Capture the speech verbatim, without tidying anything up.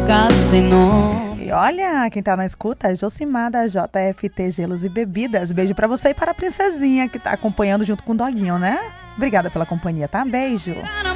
casa sem nome. E olha, quem tá na escuta é Josimar da J F T Gelos e Bebidas. Beijo pra você e para a princesinha que tá acompanhando junto com o doguinho, né? Obrigada pela companhia, tá? Beijo.